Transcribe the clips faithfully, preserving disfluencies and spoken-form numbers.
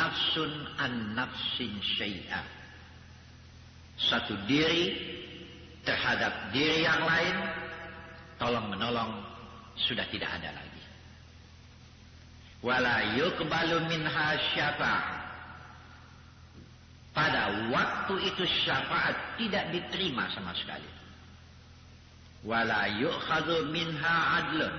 nafsun an nafsin syai'a. Satu diri terhadap diri yang lain, tolong menolong sudah tidak ada lagi. Wala yuqbalu minha syafa'ah. Pada waktu itu syafaat tidak diterima sama sekali. Wala yu'khadhu minha adlun.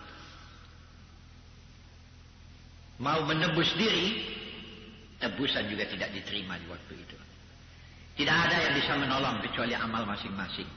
Mau menebus diri, tebusan juga tidak diterima di waktu itu. Tidak ada yang bisa menolong kecuali amal masing-masing.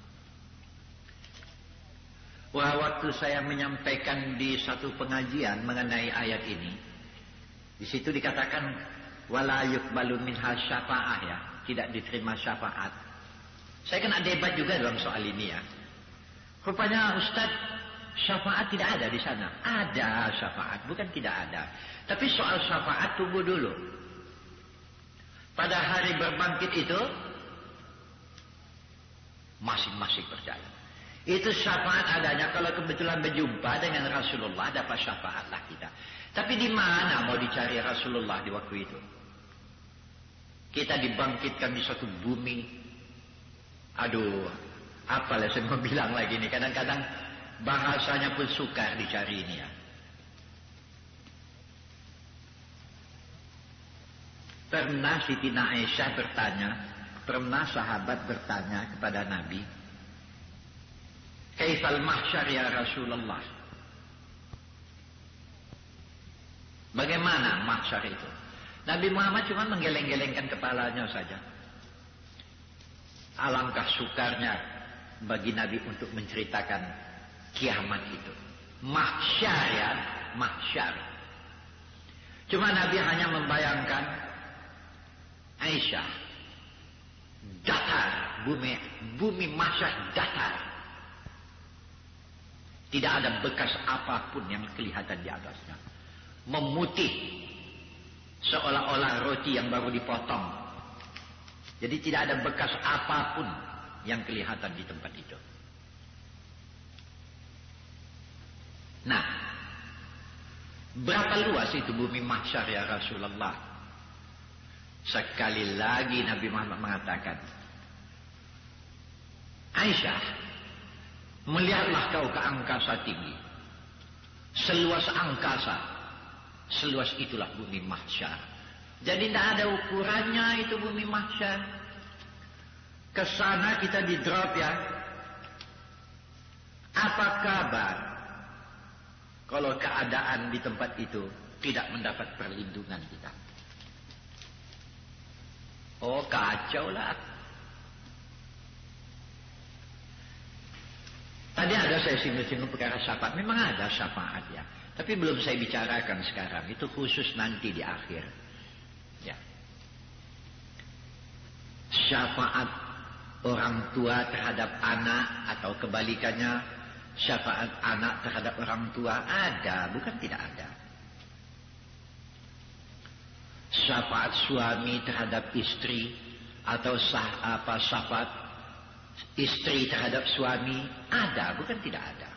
Wah, waktu saya menyampaikan di satu pengajian mengenai ayat ini, di situ dikatakan wala yuqbalu minha syafa'ah, ya, tidak diterima syafaat. Saya kena debat juga dalam soal ini, ya. Rupanya Ustaz, syafaat tidak ada di sana. Ada syafaat, bukan tidak ada. Tapi soal syafaat tunggu dulu. Pada hari berbangkit itu masing-masing berjalan. Itu syafaat adanya kalau kebetulan berjumpa dengan Rasulullah, dapat syafaatlah kita. Tapi di mana mau dicari Rasulullah di waktu itu? Kita dibangkitkan di suatu bumi. Aduh, apalah saya mau bilang lagi nih. Kadang-kadang bahasanya pun sukar dicari ini, ya. Pernah Siti Aisyah bertanya, pernah sahabat bertanya kepada Nabi, kaifal mahsyar ya Rasulullah? Bagaimana mahsyar itu? Nabi Muhammad cuma menggeleng-gelengkan kepalanya saja. Alangkah sukarnya bagi Nabi untuk menceritakan kiamat itu. Mahsyar, ya, mahsyar. Cuma Nabi hanya membayangkan Aisyah, datar, bumi, bumi mahsyar datar. Tidak ada bekas apapun yang kelihatan di atasnya. Memutih, seolah-olah roti yang baru dipotong. Jadi tidak ada bekas apapun yang kelihatan di tempat itu. Nah, berapa luas itu bumi mahsyar ya Rasulullah? Sekali lagi Nabi Muhammad mengatakan, Aisyah, melihatlah kau ke angkasa tinggi. Seluas angkasa, seluas itulah bumi mahsyar. Jadi tidak ada ukurannya itu bumi mahsyar. Kesana kita di drop, ya. Apa kabar kalau keadaan di tempat itu tidak mendapat perlindungan kita? Oh, kacau lah. Tadi ada saya singgung-singgung perkara syafaat. Memang ada syafaat, ya. Tapi belum saya bicarakan sekarang. Itu khusus nanti di akhir. Ya. Syafaat orang tua terhadap anak atau kebalikannya, syafaat anak terhadap orang tua ada, bukan tidak ada. Syafaat suami terhadap istri atau sah, apa syafaat istri terhadap suami ada, bukan tidak ada.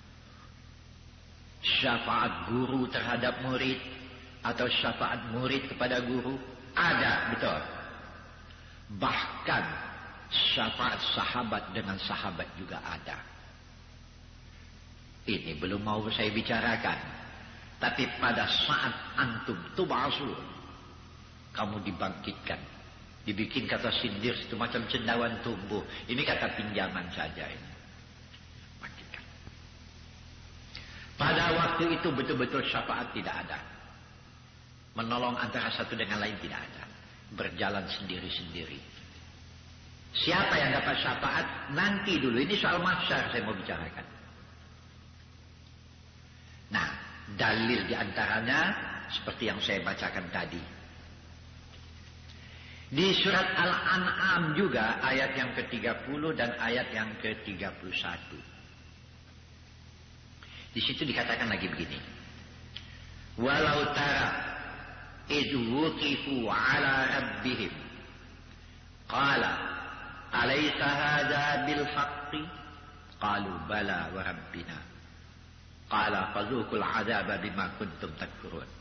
Syafaat guru terhadap murid atau syafaat murid kepada guru ada, betul. Bahkan syafaat sahabat dengan sahabat juga ada. Ini belum mau saya bicarakan. Tapi pada saat antum tub'asun, kamu dibangkitkan, dibikin kata sindir itu macam cendawan tumbuh. Ini kata pinjaman saja ini. Bangkitkan. Pada waktu itu betul-betul syafaat tidak ada. Menolong antara satu dengan lain tidak ada. Berjalan sendiri-sendiri. Siapa yang dapat syafaat? Nanti dulu. Ini soal mahsyar saya mau bicarakan. Nah, dalil diantaranya seperti yang saya bacakan tadi. Di surat Al-An'am juga ayat yang ke tiga puluh dan ayat yang ke tiga puluh satu. Di situ dikatakan lagi begini. Walau tara idh wuqifu ala rabbihim qala alaysa hadha bil haqqi qalu bala wa rabbina qala fadhuqul adzaba bima kuntum takfurun.